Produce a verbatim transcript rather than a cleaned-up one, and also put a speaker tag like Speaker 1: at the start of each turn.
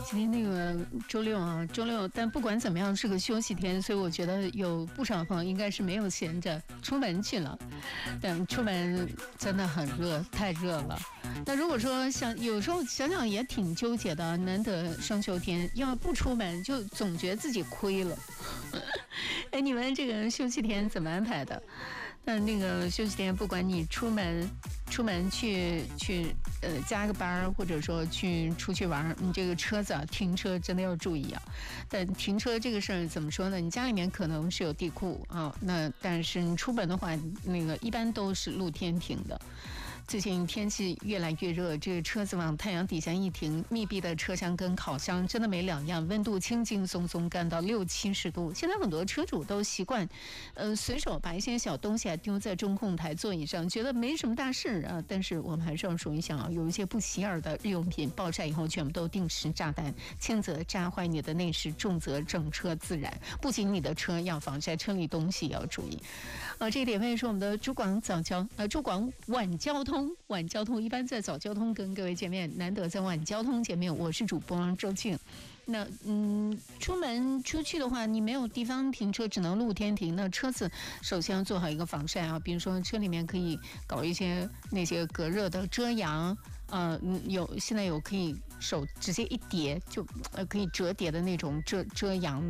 Speaker 1: 今天那个周六啊，周六，但不管怎么样是个休息天，所以我觉得有不少朋友应该是没有闲着出门去了。但出门真的很热，太热了。那如果说想有时候想想也挺纠结的，难得双休天，要不出门就总觉得自己亏了。哎，你们这个休息天怎么安排的？那那个休息天，不管你出门出门去去呃加个班，或者说去出去玩，你这个车子啊停车真的要注意啊。但停车这个事儿怎么说呢？你家里面可能是有地库啊，那但是你出门的话，那个一般都是露天停的。最近天气越来越热，这个车子往太阳底下一停，密闭的车厢跟烤箱真的没两样，温度轻轻松松干到六七十度。现在很多车主都习惯，呃，随手把一些小东西啊丢在中控台座椅上，觉得没什么大事啊。但是我们还是要说一下啊，有一些不起眼的日用品爆炸以后，全部都定时炸弹，轻则炸坏你的内饰，重则整车自燃。不仅你的车要防晒，车里东西也要注意。呃，这一点也是我们的珠广早交呃珠广晚交通。晚交通一般在早交通跟各位见面，难得在晚交通见面，我是主播周庆。那嗯，出门出去的话，你没有地方停车，只能露天停。那车子首先要做好一个防晒啊，比如说车里面可以搞一些那些隔热的遮阳，呃，有现在有可以手直接一叠就呃可以折叠的那种遮遮阳。